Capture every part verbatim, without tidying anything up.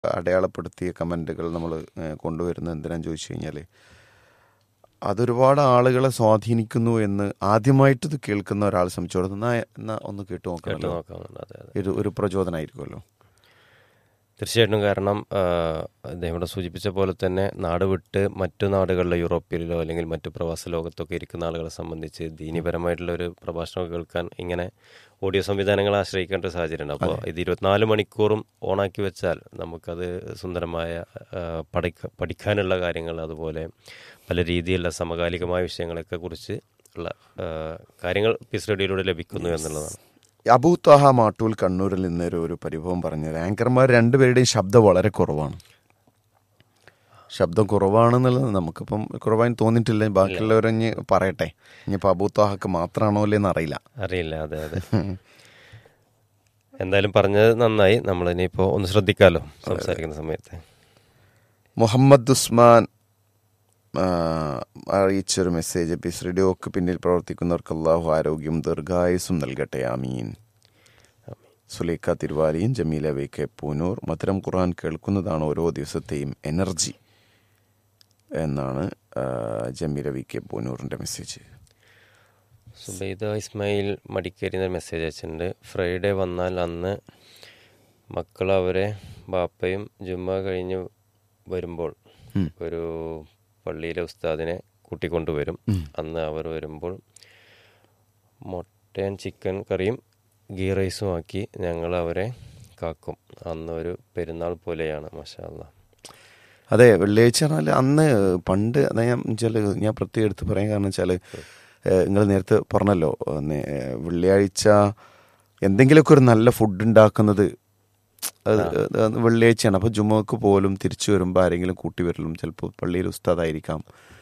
അടയാളപ്പെടുത്തിയ കമൻറ്റുകൾ നമ്മൾ കൊണ്ടുവരുന്നത് എന്തിനാന്ന് ചോദിച്ചു കഴിഞ്ഞാൽ അതൊരുപാട് ആളുകളെ സ്വാധീനിക്കുന്നു എന്ന് ആദ്യമായിട്ട് ഇത് കേൾക്കുന്ന ഒരാൾ സംബന്ധിച്ചോളം എന്നാൽ എന്നാൽ ഒന്ന് കേട്ടു നോക്കണമല്ലോ. ഒരു ഒരു പ്രചോദനമായിരിക്കുമല്ലോ. തീർച്ചയായിട്ടും. കാരണം അദ്ദേഹം ഇവിടെ സൂചിപ്പിച്ച പോലെ തന്നെ നാട് വിട്ട് മറ്റു നാടുകളിലെ യൂറോപ്പിലോ അല്ലെങ്കിൽ മറ്റു പ്രവാസ ലോകത്തൊക്കെ ഇരിക്കുന്ന ആളുകളെ സംബന്ധിച്ച് ദീനീപരമായിട്ടുള്ള ഒരു പ്രഭാഷണം കേൾക്കാൻ ഇങ്ങനെ ഓഡിയോ സംവിധാനങ്ങളെ ആശ്രയിക്കേണ്ട ഒരു സാഹചര്യമുണ്ട്. അപ്പോൾ ഇത് ഇരുപത്തിനാല് മണിക്കൂറും ഓണാക്കി വെച്ചാൽ നമുക്കത് സുന്ദരമായ പഠിക്ക പഠിക്കാനുള്ള കാര്യങ്ങൾ, അതുപോലെ പല രീതിയിലുള്ള സമകാലികമായ വിഷയങ്ങളൊക്കെ കുറിച്ച് ഉള്ള കാര്യങ്ങൾ പീസ് റേഡിയോയിലൂടെ ലഭിക്കുന്നു എന്നുള്ളതാണ്. അബൂ ത്വാഹ മാട്ടൂൽ കണ്ണൂരിൽ നിന്നൊരു ഒരു പരിഭവം പറഞ്ഞത്, ആങ്കർമാർ രണ്ടുപേരുടെയും ശബ്ദം വളരെ കുറവാണ്. ശബ്ദം കുറവാണെന്നുള്ളത് നമുക്കിപ്പം കുറവായി തോന്നിയിട്ടില്ല. ബാക്കിയുള്ളവരഞ്ഞ് പറയട്ടെ, ഇനിയിപ്പോൾ അബൂ ത്വാഹക്ക് മാത്രമാണോ അല്ലേന്ന് അറിയില്ല അറിയില്ല അതെ അതെ എന്തായാലും പറഞ്ഞത് നന്നായി. നമ്മളിനിയിപ്പോൾ ഒന്ന് ശ്രദ്ധിക്കാമല്ലോ സംസാരിക്കുന്ന സമയത്ത്. മുഹമ്മദ് ഉസ്മാൻ അറിയിച്ചൊരു മെസ്സേജ്, പീസ് റേഡിയോക്ക് പിന്നിൽ പ്രവർത്തിക്കുന്നവർക്ക് അല്ലാഹു ആരോഗ്യം ദീർഘായുസ്സും നൽകട്ടെ, ആമീൻ. സുലൈഖ തിരുവാലിയും ജമീല വി കെ പൂനൂർ, മധുരം ഖുർആൻ കേൾക്കുന്നതാണ് ഓരോ ദിവസത്തെയും എനർജി എന്നാണ് Jameela V K പൂനൂറിൻ്റെ message. Subaida Ismail Madikeri എന്നൊരു മെസ്സേജ് അയച്ചിട്ടുണ്ട്. ഫ്രൈഡേ വന്നാൽ അന്ന് മക്കൾ അവരെ ബാപ്പയും ജുമ്മ കഴിഞ്ഞ് വരുമ്പോൾ ഒരു പള്ളിയിലെ ഉസ്താദിനെ കൂട്ടിക്കൊണ്ടുവരും. അന്ന് അവർ വരുമ്പോൾ മട്ടൻ ചിക്കൻ കറിയും ഗീ റൈസും ആക്കി ഞങ്ങൾ അവരെ കാക്കും. അന്ന് ഒരു പെരുന്നാൾ പോലെയാണ്. മാഷാ അല്ലാ. അതെ, വെള്ളിയാഴ്ച പറഞ്ഞാൽ അന്ന് പണ്ട് അതാ ഞാൻ വെച്ചാൽ ഞാൻ പ്രത്യേകം എടുത്ത് പറയാൻ കാരണം വെച്ചാൽ നിങ്ങൾ നേരത്തെ പറഞ്ഞല്ലോ, വെള്ളിയാഴ്ച എന്തെങ്കിലുമൊക്കെ ഒരു നല്ല ഫുഡ് ഉണ്ടാക്കുന്നത് അത് വെള്ളിയാഴ്ചയാണ്. അപ്പോൾ ജുമുഅക്ക് പോലും തിരിച്ചു വരുമ്പോൾ ആരെങ്കിലും കൂട്ടി വരലും ചിലപ്പോൾ പള്ളിയിൽ ഉസ്താദായിരിക്കാം.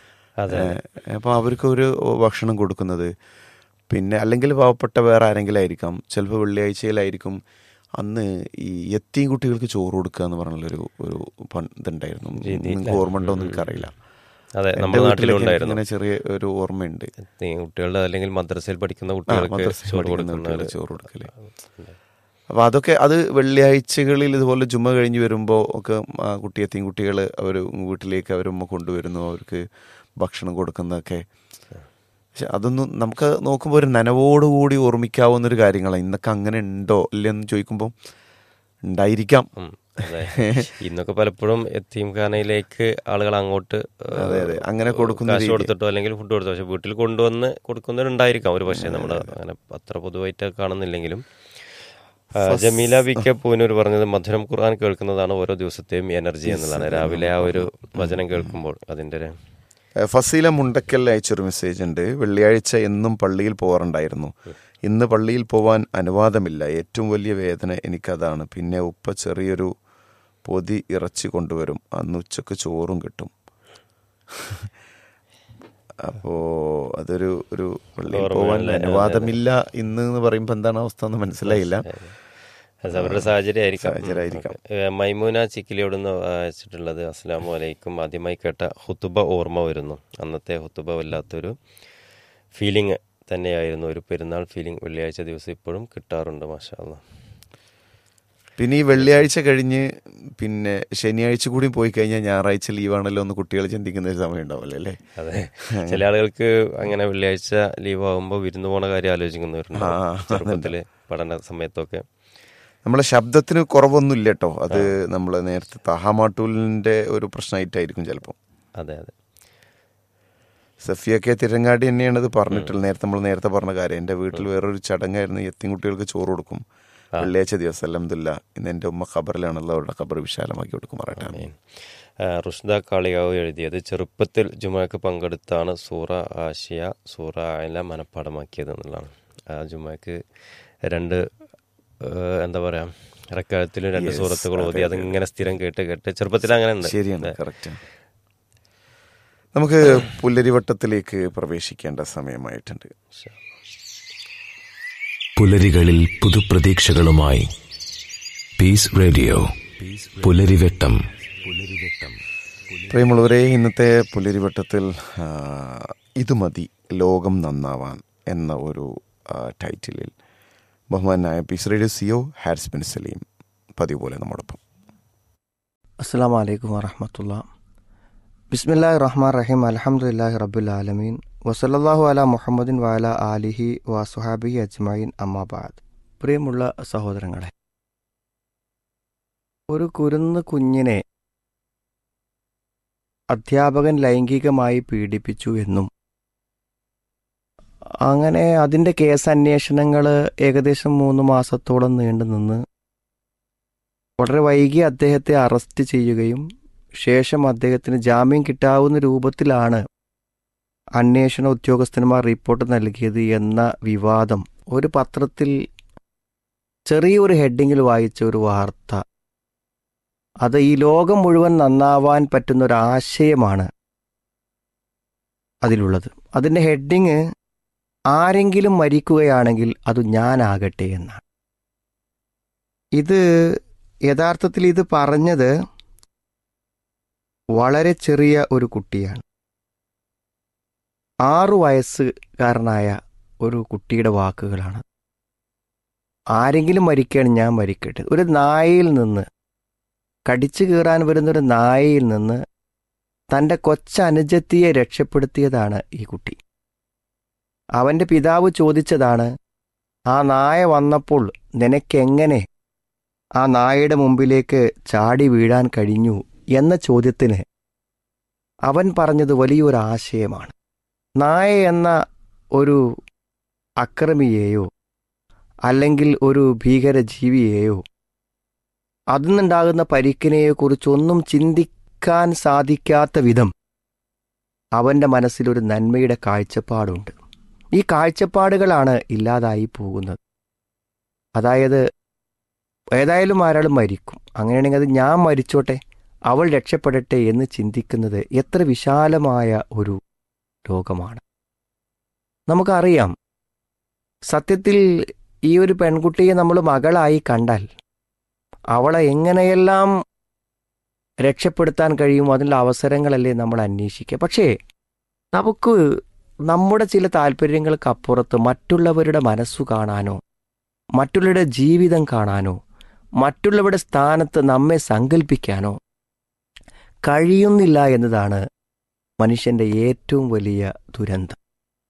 അപ്പോൾ അവർക്ക് ഒരു ഭക്ഷണം കൊടുക്കുന്നത്, പിന്നെ അല്ലെങ്കിൽ പാവപ്പെട്ട വേറെ ആരെങ്കിലും ആയിരിക്കാം. ചിലപ്പോൾ വെള്ളിയാഴ്ചയിലായിരിക്കും അന്ന് ഈ യത്തീം കുട്ടികൾക്ക് ചോറ് കൊടുക്കുക എന്ന് പറഞ്ഞുള്ളൊരു ഒരു ഇതുണ്ടായിരുന്നു. നിങ്ങൾക്ക് ഓർമ്മ ഉണ്ടോ എന്ന് എനിക്കറിയില്ല. അതെ, നമ്മുടെ നാട്ടിലുണ്ടായിരുന്നു. അങ്ങനെ ചെറിയ ഒരു ഓർമ്മയുണ്ട്. കുട്ടികളുടെ അല്ലെങ്കിൽ മദ്രസയിൽ പഠിക്കുന്ന കുട്ടികൾക്ക് ചോറ് കൊടുക്കല്. അപ്പോൾ അതൊക്കെ അത് വെള്ളിയാഴ്ചകളിൽ ഇതുപോലെ ജുമ കഴിഞ്ഞ് വരുമ്പോൾ ഒക്കെ കുട്ടി എത്തിയും കുട്ടികൾ അവർ വീട്ടിലേക്ക് അവരുമ്മ കൊണ്ടുവരുന്നു, അവർക്ക് ഭക്ഷണം കൊടുക്കുന്നതൊക്കെ. പക്ഷെ അതൊന്നും നമുക്ക് നോക്കുമ്പോൾ ഒരു നനവോടുകൂടി ഓർമ്മിക്കാവുന്നൊരു കാര്യങ്ങളാണ്. ഇന്നൊക്കെ അങ്ങനെ ഉണ്ടോ ഇല്ലെന്ന് ചോദിക്കുമ്പോൾ ഉണ്ടായിരിക്കാം. ഇന്നൊക്കെ പലപ്പോഴും എത്തീംഖാനയിലേക്ക് ആളുകൾ അങ്ങോട്ട് അങ്ങനെ കൊടുക്കുന്ന കാശ് കൊടുത്തിട്ടോ അല്ലെങ്കിൽ ഫുഡ് കൊടുത്തോ, പക്ഷെ വീട്ടിൽ കൊണ്ടുവന്ന് കൊടുക്കുന്നവരുണ്ടായിരിക്കാം ഒരു പക്ഷേ. നമ്മൾ അങ്ങനെ അത്ര പൊതുവായിട്ട് കാണുന്നില്ലെങ്കിലും. ജമീല വി കെ പൂനൂർ പറഞ്ഞത് മധുരം ഖുർആൻ കേൾക്കുന്നതാണ് ഓരോ ദിവസത്തെയും എനർജി എന്നുള്ളതാണ്. രാവിലെ ആ ഒരു വചനം കേൾക്കുമ്പോൾ അതിൻ്റെ. ഫസീല മുണ്ടക്കൽ അയച്ചൊരു മെസ്സേജ് ഉണ്ട്, വെള്ളിയാഴ്ച എന്നും പള്ളിയിൽ പോകാറുണ്ടായിരുന്നു, ഇന്ന് പള്ളിയിൽ പോവാൻ അനുവാദമില്ല, ഏറ്റവും വലിയ വേദന എനിക്കതാണ്. പിന്നെ ഉപ്പ ചെറിയൊരു പൊതി ഇറച്ചി കൊണ്ടുവരും, അന്ന് ഉച്ചക്ക് ചോറും കിട്ടും. അപ്പോൾ അതൊരു ഒരു പള്ളിയിൽ പോവാൻ അനുവാദമില്ല ഇന്ന് എന്ന് പറയുമ്പോൾ എന്താണ് അവസ്ഥ എന്ന് മനസ്സിലായില്ല. അവരുടെ സാഹചര്യമായിരിക്കാം. മൈമൂന ചിക്കിലിയോടൊന്ന് അയച്ചിട്ടുള്ളത്, അസ്സലാമു അലൈക്കും, ആദ്യമായി കേട്ട ഹുത്തുബ ഓർമ്മ വരുന്നു. അന്നത്തെ ഹുത്തുബ വല്ലാത്തൊരു ഫീലിംഗ് തന്നെയായിരുന്നു. ഒരു പെരുന്നാൾ ഫീലിംഗ് വെള്ളിയാഴ്ച ദിവസം ഇപ്പോഴും കിട്ടാറുണ്ട്. മാഷാ അല്ലാ. പിന്നെ ഈ വെള്ളിയാഴ്ച കഴിഞ്ഞ് പിന്നെ ശനിയാഴ്ച കൂടി പോയി കഴിഞ്ഞാൽ ഞായറാഴ്ച ലീവാണല്ലോ എന്ന് കുട്ടികൾ ചിന്തിക്കുന്ന ഒരു സമയം ഉണ്ടാവില്ല അല്ലേ? അതെ, ചില ആളുകൾക്ക് അങ്ങനെ വെള്ളിയാഴ്ച ലീവ് ആകുമ്പോൾ വിരുന്ന് പോണ കാര്യം ആലോചിക്കുന്നവരുണ്ട്. ചെറുപ്പത്തില് പഠന സമയത്തൊക്കെ നമ്മളെ ശബ്ദത്തിന് കുറവൊന്നും ഇല്ല കേട്ടോ. അത് നമ്മൾ നേരത്തെ തഹാമാട്ടൂലിൻ്റെ ഒരു പ്രശ്നമായിട്ടായിരിക്കും ചിലപ്പോൾ. അതെ അതെ. സഫിയൊക്കെ തിരങ്ങാടി തന്നെയാണ് ഇത് പറഞ്ഞിട്ടുള്ളത്. നേരത്തെ നമ്മൾ നേരത്തെ പറഞ്ഞ കാര്യം, എൻ്റെ വീട്ടിൽ വേറൊരു ചടങ്ങായിരുന്നു, എത്തിയും കുട്ടികൾക്ക് ചോറ് കൊടുക്കും വെള്ളിയാഴ്ച ദിവസം. അൽഹംദുലില്ലാ ഇന്ന് എൻ്റെ ഉമ്മ ഖബറിലാണല്ലോ, അവരുടെ ഖബർ വിശാലമാക്കി കൊടുക്കും. പറയട്ടെ. റുഷ്ദ കാളിയാവ് എഴുതിയത്, ചെറുപ്പത്തിൽ ജുമയ്ക്ക് പങ്കെടുത്താണ് സൂറ ആശിയ സൂറ ആയില മനഃപ്പാടമാക്കിയത് എന്നുള്ളതാണ്. ആ ജുമയ്ക്ക് രണ്ട് എന്താ പറയാ റക്കായത്തിലും രണ്ട് സൂറത്തുകൾ ഓതി അതിങ്ങനെ സ്ഥിരം കേട്ട് കേട്ട് ചെറുപ്പത്തിൽ അങ്ങനെ ഉണ്ട്. ശരിയാണ്, കറക്റ്റ്. നമുക്ക് പുല്ലരിവട്ടത്തിലേക്ക് പ്രവേശിക്കേണ്ട സമയമായിട്ടുണ്ട്. പുലരികളിൽ പുതുപ്രതീക്ഷകളുമായി പീസ് റേഡിയോ പുലരിവട്ടം. പ്രിയമുള്ളവരെ, ഇന്നത്തെ പുലരിവട്ടത്തിൽ ഇത് മതി ലോകം നന്നാവാൻ എന്ന ഒരു ടൈറ്റിലിൽ ബഹുമാനായ piece radio CO Haris bin Saleem പതിവ് പോലെ നമ്മോടൊപ്പം. അസ്സലാമു അലൈക്കും വറഹ്മത്തുള്ളാ. ബിസ്മില്ലാഹിർ റഹ്മാനിർ റഹീം. അൽഹംദുലില്ലാഹി റബ്ബിൽ ആലമീൻ. വസല്ലല്ലാഹു അലാ മുഹമ്മദിൻ വഅലാ ആലിഹി വസ്വഹാബിഹി അജ്മഈൻ. അമ്മാ ബഅദ്. പ്രിയമുള്ള സഹോദരങ്ങളെ, ഒരു കുരുന്ന് കുഞ്ഞിനെ അധ്യാപകൻ ലൈംഗികമായി പീഡിപ്പിച്ചു എന്നും അങ്ങനെ അതിൻ്റെ കേസ് അന്വേഷണങ്ങൾ ഏകദേശം മൂന്ന് മാസത്തോളം നീണ്ടു നിന്ന് വളരെ വൈകി അദ്ദേഹത്തെ അറസ്റ്റ് ചെയ്യുകയും ശേഷം അദ്ദേഹത്തിന് ജാമ്യം കിട്ടാവുന്ന രൂപത്തിലാണ് അന്വേഷണ ഉദ്യോഗസ്ഥന്മാർ റിപ്പോർട്ട് നൽകിയത് എന്ന വിവാദം ഒരു പത്രത്തിൽ ചെറിയൊരു ഹെഡിങ്ങിൽ വായിച്ച ഒരു വാർത്ത, അത് ഈ ലോകം മുഴുവൻ നന്നാവാൻ പറ്റുന്ന ഒരു ആശയമാണ് അതിലുള്ളത്. അതിൻ്റെ ഹെഡിങ് ആരെങ്കിലും മരിക്കുകയാണെങ്കിൽ അത് ഞാനാകട്ടെ എന്നാണ്. ഇത് യഥാർത്ഥത്തിൽ ഇത് പറഞ്ഞത് വളരെ ചെറിയ ഒരു കുട്ടിയാണ്. ആറു വയസ്സുകാരനായ ഒരു കുട്ടിയുടെ വാക്കുകളാണ്. ആരെങ്കിലും മരിക്കുകയാണ് ഞാൻ മരിക്കട്ടെ. ഒരു നായയിൽ നിന്ന്, കടിച്ചു കീറാൻ വരുന്നൊരു നായയിൽ നിന്ന് തൻ്റെ കൊച്ചനുജത്തിയെ രക്ഷപ്പെടുത്തിയതാണ് ഈ കുട്ടി. അവൻ്റെ പിതാവ് ചോദിച്ചതാണ്, ആ നായ വന്നപ്പോൾ നിനക്കെങ്ങനെ ആ നായയുടെ മുമ്പിലേക്ക് ചാടി വീഴാൻ കഴിഞ്ഞു എന്ന ചോദ്യത്തിന് അവൻ പറഞ്ഞത് വലിയൊരു ആശയമാണ്. നായ എന്ന ഒരു അക്രമിയെയോ അല്ലെങ്കിൽ ഒരു ഭീകരജീവിയെയോ അതിനുണ്ടാകുന്ന പരിക്കിനെയോ കുറിച്ചൊന്നും ചിന്തിക്കാൻ സാധിക്കാത്ത വിധം അവൻ്റെ മനസ്സിലൊരു നന്മയുടെ കാഴ്ചപ്പാടുണ്ട്. ഈ കാഴ്ചപ്പാടുകളാണ് ഇല്ലാതായി പോകുന്നത്. അതായത് ഏതായാലും ഒരാൾ മരിക്കും, അങ്ങനെയാണെങ്കിൽ അത് ഞാൻ മരിച്ചോട്ടെ, അവൾ രക്ഷപ്പെടട്ടെ എന്ന് ചിന്തിക്കുന്നത് എത്ര വിശാലമായ ഒരു ലോകമാണ്. നമുക്കറിയാം, സത്യത്തിൽ ഈ ഒരു പെൺകുട്ടിയെ നമ്മൾ മകളായി കണ്ടാൽ അവളെ എങ്ങനെയെല്ലാം രക്ഷപ്പെടുത്താൻ കഴിയും അതിനുള്ള അവസരങ്ങളല്ലേ നമ്മൾ അന്വേഷിക്കുക. പക്ഷേ നമുക്ക് നമ്മുടെ ചില താല്പര്യങ്ങൾക്കപ്പുറത്ത് മറ്റുള്ളവരുടെ മനസ്സു കാണാനോ മറ്റുള്ളവരുടെ ജീവിതം കാണാനോ മറ്റുള്ളവരുടെ സ്ഥാനത്ത് നമ്മെ സങ്കല്പിക്കാനോ കഴിയുന്നില്ല എന്നതാണ് മനുഷ്യൻ്റെ ഏറ്റവും വലിയ ദുരന്തം.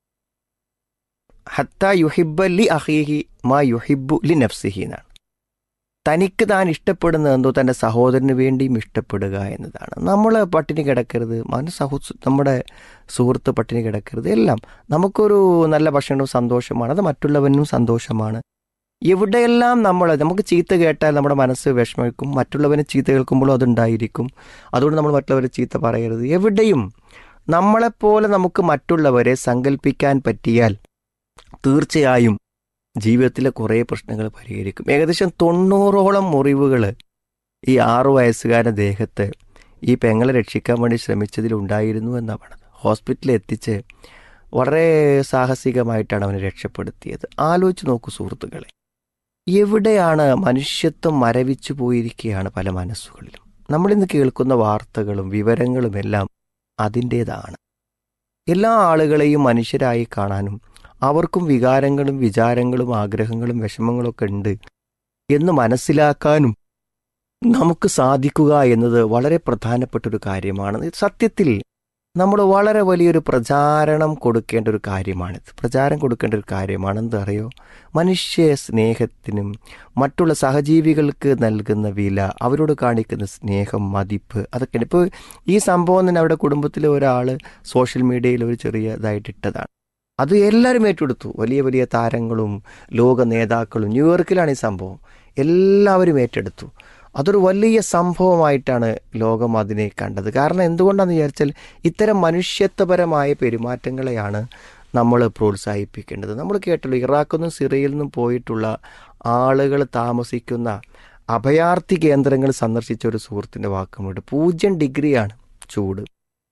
ഹത്താ യുഹിബ്ബ ലി അഖീഹി മാ യുഹിബ്ബു ലി നഫ്സിഹി എന്നാണ്. തനിക്ക് താൻ ഇഷ്ടപ്പെടുന്ന എന്തോ തൻ്റെ സഹോദരന് വേണ്ടിയും ഇഷ്ടപ്പെടുക എന്നതാണ്. നമ്മൾ പട്ടിണി കിടക്കരുത്, మన സഹോ നമ്മുടെ സുഹൃത്ത് പട്ടിണി കിടക്കരുത്, എല്ലാം നമുക്കൊരു നല്ല ഭക്ഷണവും സന്തോഷമാണ്, അത് മറ്റുള്ളവനും സന്തോഷമാണ്. എവിടെയെല്ലാം നമ്മൾ നമുക്ക് ചീത്ത കേട്ടാൽ നമ്മുടെ മനസ്സ് വിഷമിക്കും, മറ്റുള്ളവനെ ചീത്ത കേൾക്കുമ്പോഴും അതുണ്ടായിരിക്കും. അതുകൊണ്ട് നമ്മൾ മറ്റുള്ളവരെ ചീത്ത പറയരുത്. എവിടെയും നമ്മളെപ്പോലെ നമുക്ക് മറ്റുള്ളവരെ സങ്കല്പിക്കാൻ പറ്റിയാൽ തീർച്ചയായും ജീവിതത്തിലെ കുറേ പ്രശ്നങ്ങൾ പരിഹരിക്കും. ഏകദേശം തൊണ്ണൂറോളം മുറിവുകൾ ഈ ആറു വയസ്സുകാരൻ്റെ ദേഹത്ത് ഈ പെങ്ങളെ രക്ഷിക്കാൻ വേണ്ടി ശ്രമിച്ചതിലുണ്ടായിരുന്നു എന്നാണ് പറഞ്ഞത്. ഹോസ്പിറ്റലിൽ എത്തിച്ച് വളരെ സാഹസികമായിട്ടാണ് അവനെ രക്ഷപ്പെടുത്തിയത്. ആലോചിച്ച് നോക്കൂ സുഹൃത്തുക്കളെ, എവിടെയാണ് മനുഷ്യത്വം മരവിച്ചു പോയിരിക്കുകയാണ് പല മനസ്സുകളിലും. നമ്മളിന്ന് കേൾക്കുന്ന വാർത്തകളും വിവരങ്ങളും എല്ലാം അതിൻ്റേതാണ്. എല്ലാ ആളുകളെയും മനുഷ്യരായി കാണാനും അവർക്കും വികാരങ്ങളും വിചാരങ്ങളും ആഗ്രഹങ്ങളും വിഷമങ്ങളൊക്കെ ഉണ്ട് എന്ന് മനസ്സിലാക്കാനും നമുക്ക് സാധിക്കുക എന്നത് വളരെ പ്രധാനപ്പെട്ടൊരു കാര്യമാണ്. സത്യത്തിൽ നമ്മൾ വളരെ വലിയൊരു പ്രചാരണം കൊടുക്കേണ്ട ഒരു കാര്യമാണിത്. പ്രചാരം കൊടുക്കേണ്ട ഒരു കാര്യമാണ്. എന്താ അറിയോ, മനുഷ്യ സ്നേഹത്തിനും മറ്റുള്ള സഹജീവികൾക്ക് നൽകുന്ന വില, അവരോട് കാണിക്കുന്ന സ്നേഹം, മതിപ്പ്, അതൊക്കെയാണ്. ഇപ്പോൾ ഈ സംഭവം തന്നെ അവരുടെ കുടുംബത്തിലെ ഒരാൾ സോഷ്യൽ മീഡിയയിൽ ഒരു ചെറിയ ഇതായിട്ട് ഇട്ടതാണ്. അത് എല്ലാവരും ഏറ്റെടുത്തു. വലിയ വലിയ താരങ്ങളും ലോക നേതാക്കളും, ന്യൂയോർക്കിലാണ് ഈ സംഭവം, എല്ലാവരും ഏറ്റെടുത്തു. അതൊരു വലിയ സംഭവമായിട്ടാണ് ലോകം അതിനെ കണ്ടത്. കാരണം എന്തുകൊണ്ടാണെന്ന് വിചാരിച്ചാൽ ഇത്തരം മനുഷ്യത്വപരമായ പെരുമാറ്റങ്ങളെയാണ് നമ്മൾ പ്രോത്സാഹിപ്പിക്കേണ്ടത്. നമ്മൾ കേട്ടല്ലോ, ഇറാഖിൽ നിന്നും സിറിയയിൽ നിന്നും പോയിട്ടുള്ള ആളുകൾ താമസിക്കുന്ന അഭയാർത്ഥി കേന്ദ്രങ്ങൾ സന്ദർശിച്ച ഒരു സുഹൃത്തിൻ്റെ വാക്കുമുണ്ട്. പൂജ്യം ഡിഗ്രിയാണ് ചൂട്,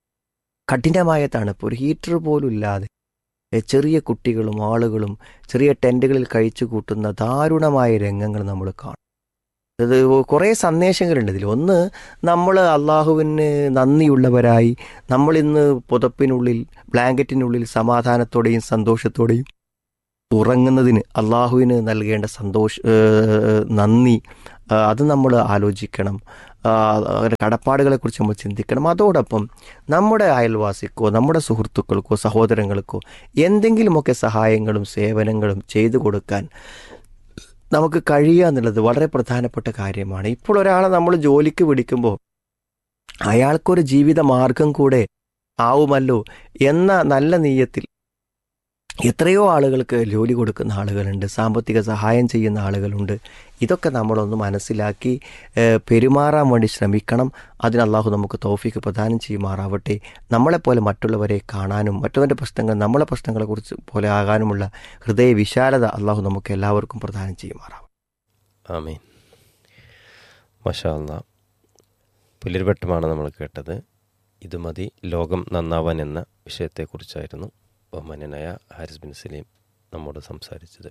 കഠിനമായ തണുപ്പ്, ഒരു ഹീറ്റർ പോലും ഇല്ലാതെ ചെറിയ കുട്ടികളും ആളുകളും ചെറിയ ടെൻറ്റുകളിൽ കഴിച്ചു കൂട്ടുന്ന ദാരുണമായ രംഗങ്ങൾ നമ്മൾ കാണും. ഇത് കുറേ സന്ദേശങ്ങളുണ്ട് ഇതിൽ. ഒന്ന്, നമ്മൾ അള്ളാഹുവിന് നന്ദിയുള്ളവരായി നമ്മളിന്ന് പുതപ്പിനുള്ളിൽ ബ്ലാങ്കറ്റിനുള്ളിൽ സമാധാനത്തോടെയും സന്തോഷത്തോടെയും ഉറങ്ങുന്നതിന് അള്ളാഹുവിന് നൽകേണ്ട സന്തോഷ നന്ദി അത് നമ്മൾ ആലോചിക്കണം. അവരുടെ കടപ്പാടുകളെക്കുറിച്ച് നമ്മൾ ചിന്തിക്കണം. അതോടൊപ്പം നമ്മുടെ അയൽവാസിക്കോ നമ്മുടെ സുഹൃത്തുക്കൾക്കോ സഹോദരങ്ങൾക്കോ എന്തെങ്കിലുമൊക്കെ സഹായങ്ങളും സേവനങ്ങളും ചെയ്തു കൊടുക്കാൻ നമുക്ക് കഴിയുക എന്നുള്ളത് വളരെ പ്രധാനപ്പെട്ട കാര്യമാണ്. ഇപ്പോൾ ഒരാളെ നമ്മൾ ജോലിക്ക് വിളിക്കുമ്പോൾ അയാൾക്കൊരു ജീവിത മാർഗം കൂടെ ആവുമല്ലോ എന്ന നല്ല നീയത്തിൽ എത്രയോ ആളുകൾക്ക് ജോലി കൊടുക്കുന്ന ആളുകളുണ്ട്, സാമ്പത്തിക സഹായം ചെയ്യുന്ന ആളുകളുണ്ട്. ഇതൊക്കെ നമ്മളൊന്ന് മനസ്സിലാക്കി പെരുമാറാൻ വേണ്ടി ശ്രമിക്കണം. അതിന് അള്ളാഹു നമുക്ക് തൗഫീക്ക് പ്രദാനം ചെയ്യുമാറാവട്ടെ. നമ്മളെപ്പോലെ മറ്റുള്ളവരെ കാണാനും മറ്റുള്ളവരുടെ പ്രശ്നങ്ങൾ നമ്മളെ പ്രശ്നങ്ങളെക്കുറിച്ച് പോലെ ആകാനുമുള്ള ഹൃദയ വിശാലത അള്ളാഹു നമുക്ക് എല്ലാവർക്കും പ്രദാനം ചെയ്യുമാറാവട്ടെ. ആമീൻ. മാഷാ അല്ലാഹ്. പുലരിവട്ടമാണ് നമ്മൾ കേട്ടത്. ഇത് മതി ലോകം നന്നാവാൻ എന്ന വിഷയത്തെക്കുറിച്ചായിരുന്നു ബഹുമാന്യനായ ഹാരിസ് ബിൻ സലീം നമ്മോട് സംസാരിച്ചത്.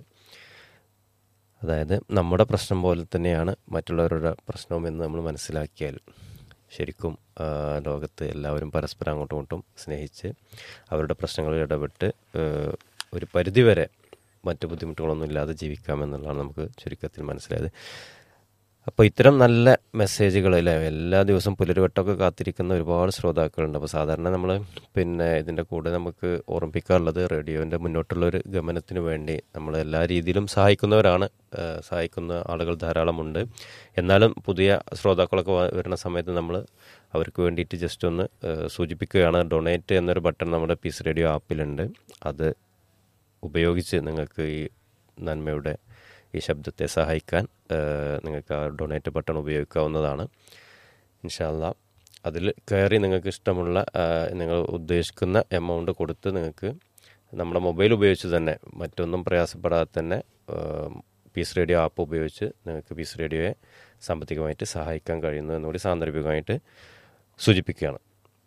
അതായത് നമ്മുടെ പ്രശ്നം പോലെ തന്നെയാണ് മറ്റുള്ളവരുടെ പ്രശ്നവും എന്ന് നമ്മൾ മനസ്സിലാക്കിയാൽ ശരിക്കും ലോകത്ത് എല്ലാവരും പരസ്പരം അങ്ങോട്ടും ഇങ്ങോട്ടും സ്നേഹിച്ച് അവരുടെ പ്രശ്നങ്ങളിൽ ഇടപെട്ട് ഒരു പരിധിവരെ മറ്റു ബുദ്ധിമുട്ടുകളൊന്നും ഇല്ലാതെ ജീവിക്കാമെന്നുള്ളതാണ് നമുക്ക് ചുരുക്കത്തിൽ മനസ്സിലായത്. അപ്പോൾ ഇത്തരം നല്ല മെസ്സേജുകൾ അല്ലേ എല്ലാ ദിവസവും പുലരുവട്ടമൊക്കെ കാത്തിരിക്കുന്ന ഒരുപാട് ശ്രോതാക്കളുണ്ട്. അപ്പോൾ സാധാരണ നമ്മൾ പിന്നെ ഇതിൻ്റെ കൂടെ നമുക്ക് ഓർമ്മിപ്പിക്കാറുള്ളത് റേഡിയോൻ്റെ മുന്നോട്ടുള്ളൊരു ഗമനത്തിന് വേണ്ടി നമ്മൾ എല്ലാ രീതിയിലും സഹായിക്കുന്നവരാണ്, സഹായിക്കുന്ന ആളുകൾ ധാരാളമുണ്ട്. എന്നാലും പുതിയ ശ്രോതാക്കളൊക്കെ വരുന്ന സമയത്ത് നമ്മൾ അവർക്ക് വേണ്ടിയിട്ട് ജസ്റ്റ് ഒന്ന് സൂചിപ്പിക്കുകയാണ്. ഡൊണേറ്റ് എന്നൊരു ബട്ടൺ നമ്മുടെ പീസ് റേഡിയോ ആപ്പിലുണ്ട്. അത് ഉപയോഗിച്ച് നിങ്ങൾക്ക് ഈ നന്മയുടെ ഈ ശബ്ദത്തെ സഹായിക്കാൻ നിങ്ങൾക്ക് ആ ഡൊണേറ്റ് ബട്ടൺ ഉപയോഗിക്കാവുന്നതാണ്. ഇൻഷാ അല്ലാഹ് അതിൽ കയറി നിങ്ങൾക്ക് ഇഷ്ടമുള്ള നിങ്ങൾ ഉദ്ദേശിക്കുന്ന എമൗണ്ട് കൊടുത്ത് നിങ്ങൾക്ക് നമ്മുടെ മൊബൈൽ ഉപയോഗിച്ച് തന്നെ മറ്റൊന്നും പ്രയാസപ്പെടാതെ തന്നെ പീസ് റേഡിയോ ആപ്പ് ഉപയോഗിച്ച് നിങ്ങൾക്ക് പീസ് റേഡിയോയെ സാമ്പത്തികമായിട്ട് സഹായിക്കാൻ കഴിയുന്നു എന്നുകൂടി സാന്ദർഭികമായിട്ട് സൂചിപ്പിക്കുകയാണ്.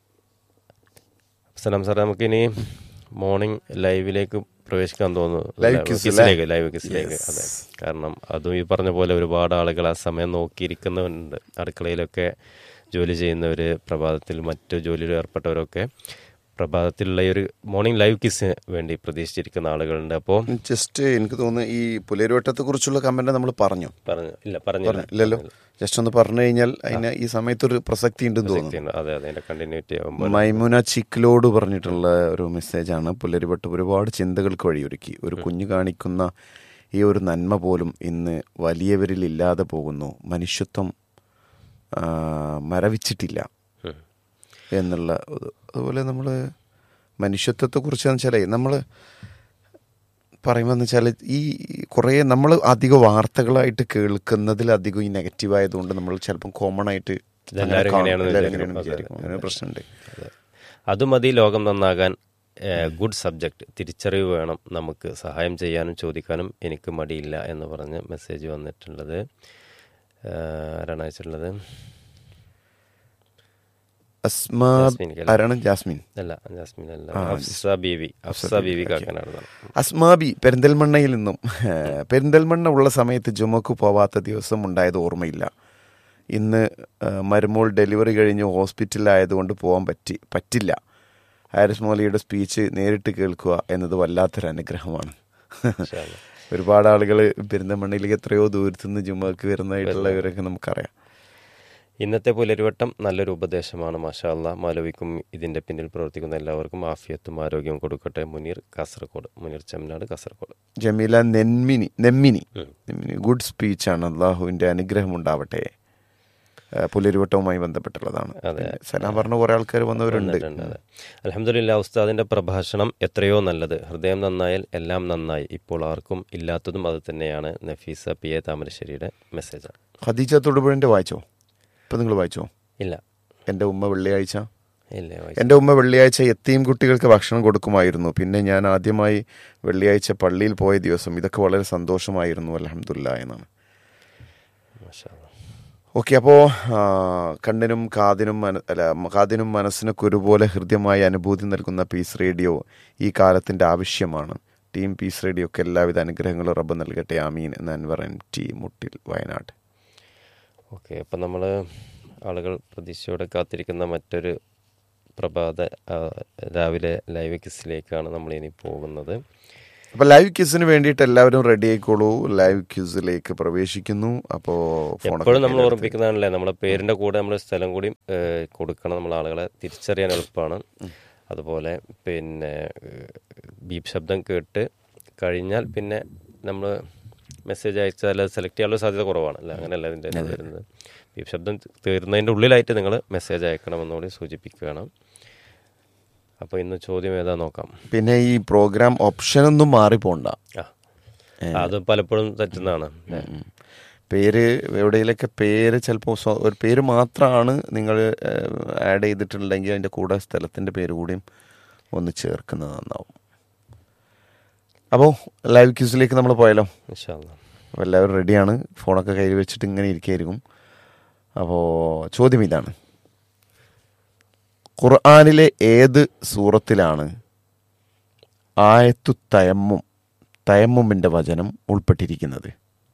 സലാം സാറേ, നമുക്കിനി മോർണിംഗ് ലൈവിലേക്ക് പ്രവേശിക്കാൻ തോന്നുന്നു. കിസിലേക്ക് ലൈവ് കിസിലേക്ക്. അതെ, കാരണം അതും ഈ പറഞ്ഞ പോലെ ഒരുപാട് ആളുകൾ ആ സമയം നോക്കിയിരിക്കുന്നവരുണ്ട്. അടുക്കളയിലൊക്കെ ജോലി ചെയ്യുന്നവർ, പ്രഭാതത്തിൽ മറ്റു ജോലിയിൽ ഏർപ്പെട്ടവരൊക്കെ പ്രഭാതത്തിലുള്ള ഈ ഒരു മോർണിംഗ് ലൈവ് കിസിന് വേണ്ടി പ്രതീക്ഷിച്ചിരിക്കുന്ന ആളുകളുണ്ട്. അപ്പോൾ ജസ്റ്റ് എനിക്ക് തോന്നുന്നു ഈ പുലരുവട്ടത്തെ കുറിച്ചുള്ള കമന്റ് നമ്മൾ പറഞ്ഞു പറഞ്ഞു ഇല്ല പറഞ്ഞില്ല ഇല്ലല്ലോ ജസ്റ്റ് ഒന്ന് പറഞ്ഞു കഴിഞ്ഞാൽ അതിന് ഈ സമയത്തൊരു പ്രസക്തി ഉണ്ടെന്ന് തോന്നുന്നു. അതെ അതെ അതിന്റെ കണ്ടിന്യൂറ്റി ആകുമ്പോൾ മൈമുന ചിക്കിലോട് പറഞ്ഞിട്ടുള്ള ഒരു മെസ്സേജാണ്. പുലരുവട്ടം ഒരുപാട് ചിന്തകൾക്ക് വഴിയൊരുക്കി. ഒരു കുഞ്ഞു കാണിക്കുന്ന ഈ ഒരു നന്മ പോലും ഇന്ന് വലിയവരിൽ ഇല്ലാതെ പോകുന്നു. മനുഷ്യത്വം മരവിച്ചിട്ടില്ല എന്നുള്ള. അതുപോലെ നമ്മൾ മനുഷ്യത്വത്തെക്കുറിച്ചാന്ന് വെച്ചാൽ നമ്മൾ പറയുമ്പോൾ എന്ന് വെച്ചാൽ ഈ കുറേ നമ്മൾ അധിക വാർത്തകളായിട്ട് കേൾക്കുന്നതിലധികം ഈ നെഗറ്റീവ് ആയതുകൊണ്ട് നമ്മൾ ചിലപ്പം കോമൺ ആയിട്ട് വിചാരിക്കും. അങ്ങനെ പ്രശ്നമുണ്ട്. അത് മതി ലോകം നന്നാകാൻ. Good subject. തിരിച്ചറിവ് വേണം നമുക്ക്. സഹായം ചെയ്യാനും ചോദിക്കാനും എനിക്ക് മടിയില്ല എന്ന് പറഞ്ഞ് മെസ്സേജ് വന്നിട്ടുള്ളത് ആരാണ് അയച്ചിട്ടുള്ളത്? അസ്മാബി പെരിന്തൽമണ്ണയിൽ നിന്നും. പെരിന്തൽമണ്ണ ഉള്ള സമയത്ത് ജുമക്ക് പോവാത്ത ദിവസം ഉണ്ടായത് ഓർമ്മയില്ല. ഇന്ന് മരുമോൾ ഡെലിവറി കഴിഞ്ഞ് ഹോസ്പിറ്റലിലായതുകൊണ്ട് പോകാൻ പറ്റി പറ്റില്ല ഹാരിസ് മൗലവിയുടെ സ്പീച്ച് നേരിട്ട് കേൾക്കുക എന്നത് വല്ലാത്തൊരു അനുഗ്രഹമാണ്. ഒരുപാട് ആളുകൾ പെരിന്തൽമണ്ണയിലേക്ക് എത്രയോ ദൂരത്തുനിന്ന് ജുമക്ക് വരുന്നതായിട്ടുള്ളവരൊക്കെ നമുക്കറിയാം. ഇന്നത്തെ പുലരുവട്ടം നല്ലൊരു ഉപദേശമാണ്. മാഷാ അല്ലാഹ്. മൗലവിക്കും ഇതിൻ്റെ പിന്നിൽ പ്രവർത്തിക്കുന്ന എല്ലാവർക്കും ആഫിയത്തും ആരോഗ്യവും കൊടുക്കട്ടെ. മുനീർ കാസർഗോഡ്, മുനീർ ചെമ്മനാട് കാസർഗോഡ്. ജമീല നെന്മിനി നെമ്മിനി ഗുഡ് സ്പീച്ചാണ്. അള്ളാഹുവിൻ്റെ അനുഗ്രഹം ഉണ്ടാവട്ടെ. പുലരുവട്ടവുമായി ബന്ധപ്പെട്ടുള്ളതാണ്. സലാം പറഞ്ഞ കുറേ ആൾക്കാർ വന്നവരുണ്ട്. അൽഹംദുലില്ലാഹ്. ഉസ്താദിൻ്റെ പ്രഭാഷണം എത്രയോ നല്ലത്. ഹൃദയം നന്നായാൽ എല്ലാം നന്നായി. ഇപ്പോൾ ആർക്കും ഇല്ലാത്തതും അത് തന്നെയാണ്. നഫീസ പി എ താമരശ്ശേരിയുടെ മെസ്സേജാണ്. ഖദീജ തൊടുപുഴൻ്റെ വായിച്ചോ? ഇപ്പം നിങ്ങൾ വായിച്ചോ? ഇല്ല. എൻ്റെ ഉമ്മ വെള്ളിയാഴ്ച ഇല്ല എൻ്റെ ഉമ്മ വെള്ളിയാഴ്ച യത്തീം കുട്ടികൾക്ക് ഭക്ഷണം കൊടുക്കുമായിരുന്നു. പിന്നെ ഞാൻ ആദ്യമായി വെള്ളിയാഴ്ച പള്ളിയിൽ പോയ ദിവസം. ഇതൊക്കെ വളരെ സന്തോഷമായിരുന്നു. അൽഹംദുലില്ലാഹ് എന്നാണ്. ഓക്കെ, അപ്പോൾ കണ്ണിനും കാതിനും അല്ല കാതിനും മനസ്സിനൊക്കെ ഒരുപോലെ ഹൃദ്യമായ അനുഭൂതി നൽകുന്ന പീസ് റേഡിയോ ഈ കാലത്തിൻ്റെ ആവശ്യമാണ്. ടീം പീസ് റേഡിയോക്ക് എല്ലാവിധ അനുഗ്രഹങ്ങളും റബ്ബ് നൽകട്ടെ. ആമീൻ എന്ന് അൻവർ എം ടി മുട്ടിൽ, വയനാട്. ഓക്കെ, അപ്പം നമ്മൾ ആളുകൾ പ്രതീക്ഷയോടെ കാത്തിരിക്കുന്ന മറ്റൊരു പ്രഭാത രാവിലെ ലൈവ് കിസിലേക്കാണ് നമ്മളിനി പോകുന്നത്. അപ്പോൾ ലൈവ് ക്യൂസിന് വേണ്ടിയിട്ട് എല്ലാവരും റെഡി ആയിക്കോളൂ. ലൈവ് ക്യൂസിലേക്ക് പ്രവേശിക്കുന്നു. അപ്പോൾ എപ്പോഴും നമ്മൾ ഓർമ്മിപ്പിക്കുന്നതാണല്ലേ, നമ്മളെ പേരിൻ്റെ കൂടെ നമ്മൾ സ്ഥലം കൂടി ഏഹ്, കൊടുക്കണം. നമ്മൾ ആളുകളെ തിരിച്ചറിയാൻ എളുപ്പമാണ്. അതുപോലെ പിന്നെ ബീപ്പ് ശബ്ദം കേട്ട് കഴിഞ്ഞാൽ പിന്നെ നമ്മൾ മെസ്സേജ് അയച്ചാൽ അത് സെലക്ട് ചെയ്യാനുള്ള സാധ്യത കുറവാണ് അല്ലേ? അങ്ങനെയല്ല ഇതിൻ്റെ വരുന്നത്. ബീപ്പ് ശബ്ദം തീർന്നതിൻ്റെ ഉള്ളിലായിട്ട് നിങ്ങൾ മെസ്സേജ് അയക്കണമെന്നുകൂടി സൂചിപ്പിക്കുകയാണ്. അപ്പോൾ ഇന്ന് ചോദ്യം ഏതാ നോക്കാം. പിന്നെ ഈ പ്രോഗ്രാം ഓപ്ഷനൊന്നും മാറിപ്പോണ്ട. ആ അത് പലപ്പോഴും തെറ്റുന്നതാണ്. പേര് എവിടെയെങ്കിലൊക്കെ പേര് ചിലപ്പോൾ ഒരു പേര് മാത്രമാണ് നിങ്ങൾ ആഡ് ചെയ്തിട്ടുണ്ടെങ്കിൽ അതിൻ്റെ കൂടെ സ്ഥലത്തിൻ്റെ പേര് കൂടിയും ഒന്ന് ചേർക്കുന്നത് നന്നാവും. അപ്പോൾ ലൈവ് ക്യൂസിലേക്ക് നമ്മൾ പോയാലോ? ഇൻഷാ അല്ലാ. അപ്പോൾ എല്ലാവരും റെഡിയാണ്. ഫോണൊക്കെ കയ്യിൽ വെച്ചിട്ട് ഇങ്ങനെ ഇരിക്കുകയായിരിക്കും. അപ്പോൾ ചോദ്യം ഇതാണ്: ഖുർആനിലെ ഏത് സൂറത്തിലാണ് ആയത്തു തയമ്മും തയമ്മുമിൻ്റെ വചനം ഉൾപ്പെട്ടിരിക്കുന്നത്?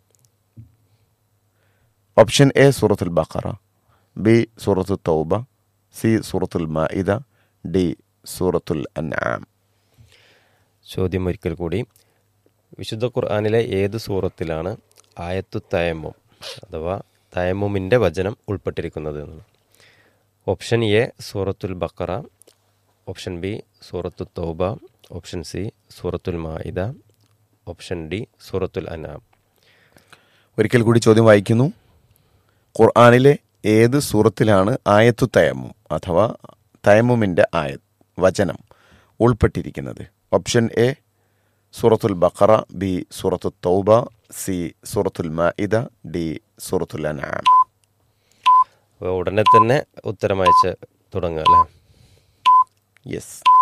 ഓപ്ഷൻ എ സൂറത്തുൽ ബഖറ, ബി സൂറത്തുൽ തൗബ, സി സൂറത്തുൽ മാഇദ, ഡി സൂറത്തുൽ അൻആം. ചോദ്യം ഒരിക്കൽ കൂടി. വിശുദ്ധ ഖുർആനിലെ ഏത് സൂറത്തിലാണ് ആയത്തു തയമ്മും അഥവാ തയമ്മുമിൻ്റെ വചനം ഉൾപ്പെട്ടിരിക്കുന്നത് എന്നാണ്. ഓപ്ഷൻ എ സൂറത്തുൽ ബഖറ, ഓപ്ഷൻ ബി സൂറത്തുൽ തൗബ, ഓപ്ഷൻ സി സൂറത്തുൽ മാഇദ, ഓപ്ഷൻ ഡി സൂറത്തുൽ അൻആം. ഒരിക്കൽ കൂടി ചോദ്യം വായിക്കുന്നു. ഖുർആനിലെ ഏത് സൂറത്തിലാണ് ആയത്തു തയമ്മും അഥവാ തയമ്മുമിൻ്റെ ആയ വചനം ഉൾപ്പെട്ടിരിക്കുന്നത്? ഓപ്ഷൻ എ സൂറത്തുൽ ബഖറ, ബി സൂറത്തുൽ തൗബ, സി സൂറത്തുൽ മാഇദ, ഡി സൂറത്തുൽ അൻആം. അപ്പോൾ ഉടനെ തന്നെ ഉത്തരം അയച്ച് തുടങ്ങുക അല്ലേ? യെസ്.